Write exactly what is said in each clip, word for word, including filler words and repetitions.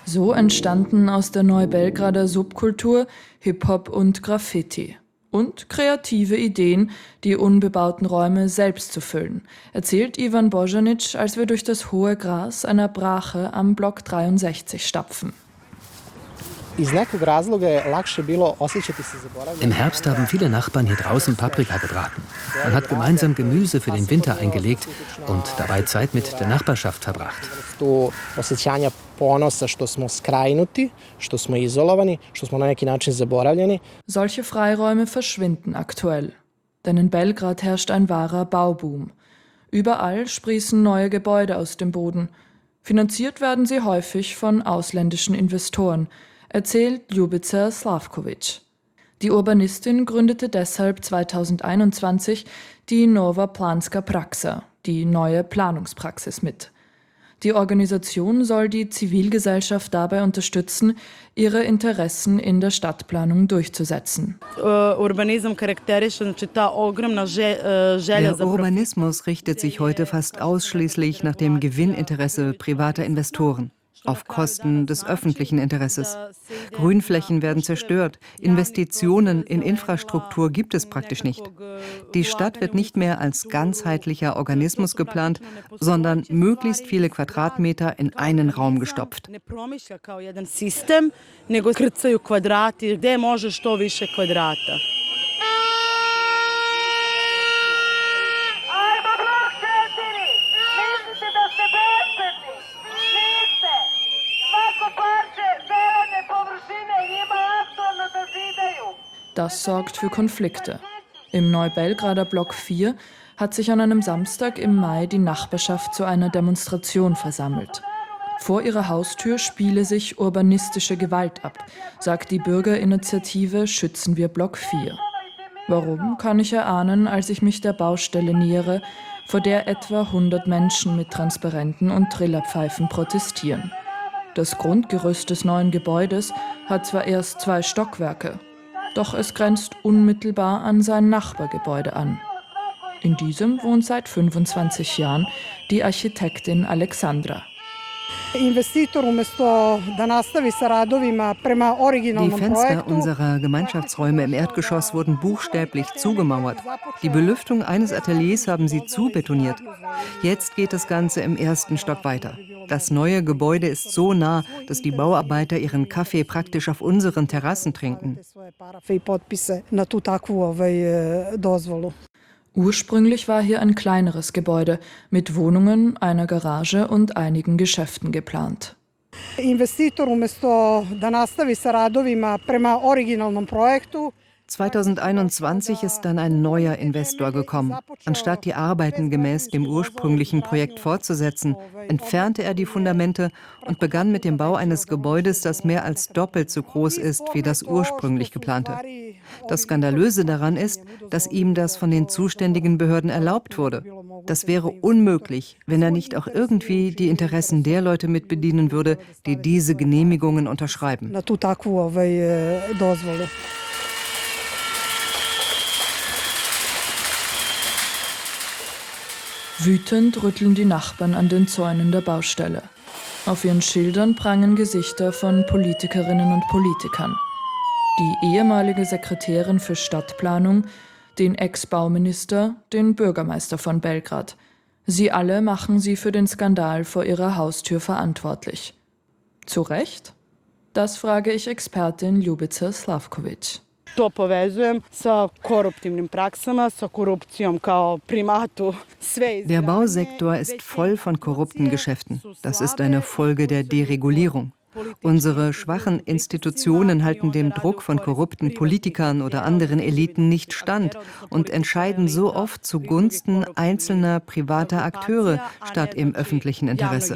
So entstanden aus der Neubelgrader Subkultur Hip-Hop und Graffiti. Und kreative Ideen, die unbebauten Räume selbst zu füllen, erzählt Ivan Bojanic, als wir durch das hohe Gras einer Brache am Block dreiundsechzig stapfen. Im Herbst haben viele Nachbarn hier draußen Paprika gebraten. Man hat gemeinsam Gemüse für den Winter eingelegt und dabei Zeit mit der Nachbarschaft verbracht. Solche Freiräume verschwinden aktuell. Denn in Belgrad herrscht ein wahrer Bauboom. Überall sprießen neue Gebäude aus dem Boden. Finanziert werden sie häufig von ausländischen Investoren, erzählt Ljubica Slavkovic. Die Urbanistin gründete deshalb zweitausendeinundzwanzig die Nova Planska Praksa, die neue Planungspraxis, mit. Die Organisation soll die Zivilgesellschaft dabei unterstützen, ihre Interessen in der Stadtplanung durchzusetzen. Der Urbanismus richtet sich heute fast ausschließlich nach dem Gewinninteresse privater Investoren, auf Kosten des öffentlichen Interesses. Grünflächen werden zerstört, Investitionen in Infrastruktur gibt es praktisch nicht. Die Stadt wird nicht mehr als ganzheitlicher Organismus geplant, sondern möglichst viele Quadratmeter in einen Raum gestopft. Das sorgt für Konflikte. Im Neubelgrader Block vier hat sich an einem Samstag im Mai die Nachbarschaft zu einer Demonstration versammelt. Vor ihrer Haustür spiele sich urbanistische Gewalt ab, sagt die Bürgerinitiative Schützen wir Block vier. Warum, kann ich erahnen, als ich mich der Baustelle nähere, vor der etwa hundert Menschen mit Transparenten und Trillerpfeifen protestieren. Das Grundgerüst des neuen Gebäudes hat zwar erst zwei Stockwerke, doch es grenzt unmittelbar an sein Nachbargebäude an. In diesem wohnt seit fünfundzwanzig Jahren die Architektin Alexandra. Die Fenster unserer Gemeinschaftsräume im Erdgeschoss wurden buchstäblich zugemauert. Die Belüftung eines Ateliers haben sie zubetoniert. Jetzt geht das Ganze im ersten Stock weiter. Das neue Gebäude ist so nah, dass die Bauarbeiter ihren Kaffee praktisch auf unseren Terrassen trinken. Ursprünglich war hier ein kleineres Gebäude mit Wohnungen, einer Garage und einigen Geschäften geplant. zweitausendeinundzwanzig ist dann ein neuer Investor gekommen. Anstatt die Arbeiten gemäß dem ursprünglichen Projekt fortzusetzen, entfernte er die Fundamente und begann mit dem Bau eines Gebäudes, das mehr als doppelt so groß ist wie das ursprünglich geplante. Das Skandalöse daran ist, dass ihm das von den zuständigen Behörden erlaubt wurde. Das wäre unmöglich, wenn er nicht auch irgendwie die Interessen der Leute mitbedienen würde, die diese Genehmigungen unterschreiben. Wütend rütteln die Nachbarn an den Zäunen der Baustelle. Auf ihren Schildern prangen Gesichter von Politikerinnen und Politikern. Die ehemalige Sekretärin für Stadtplanung, den Ex-Bauminister, den Bürgermeister von Belgrad. Sie alle machen sie für den Skandal vor ihrer Haustür verantwortlich. Zu Recht? Das frage ich Expertin Ljubica Slavkovic. Der Bausektor ist voll von korrupten Geschäften. Das ist eine Folge der Deregulierung. Unsere schwachen Institutionen halten dem Druck von korrupten Politikern oder anderen Eliten nicht stand und entscheiden so oft zugunsten einzelner privater Akteure statt im öffentlichen Interesse.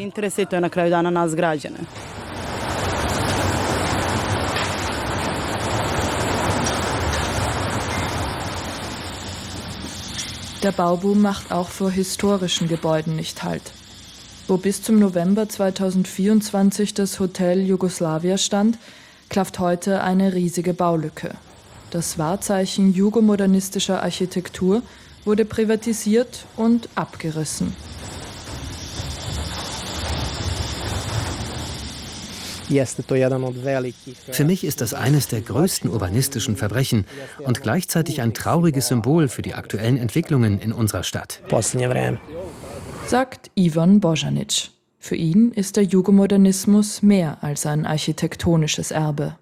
Der Bauboom macht auch vor historischen Gebäuden nicht Halt. Wo bis zum November zweitausendvierundzwanzig das Hotel Jugoslavia stand, klafft heute eine riesige Baulücke. Das Wahrzeichen jugomodernistischer Architektur wurde privatisiert und abgerissen. Für mich ist das eines der größten urbanistischen Verbrechen und gleichzeitig ein trauriges Symbol für die aktuellen Entwicklungen in unserer Stadt. Sagt Ivan Bojanic. Für ihn ist der Jugomodernismus mehr als ein architektonisches Erbe.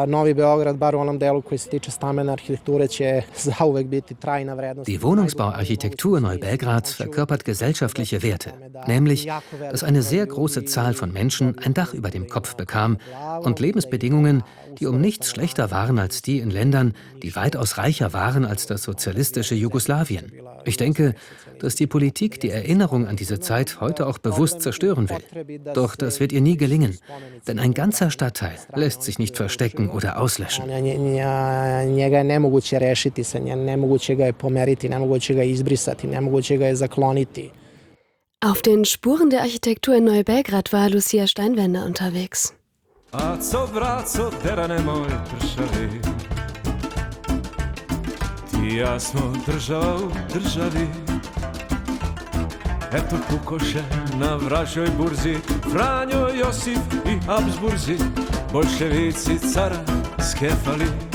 Die Wohnungsbauarchitektur Neubelgrads verkörpert gesellschaftliche Werte, nämlich, dass eine sehr große Zahl von Menschen ein Dach über dem Kopf bekam und Lebensbedingungen, die um nichts schlechter waren als die in Ländern, die weitaus reicher waren als das sozialistische Jugoslawien. Ich denke, dass die Politik die Erinnerung an diese Zeit heute auch bewusst zerstören will. Doch das wird ihr nie gelingen, denn ein ganzer Stadtteil lässt sich nicht verstecken oder auslöschen. Auf den Spuren der Architektur in Neubelgrad war Lucia Steinwender unterwegs. Eto pukoše na vražoj burzi, Franjo, Josif i Habsburzi, bolševici, cara, skefali.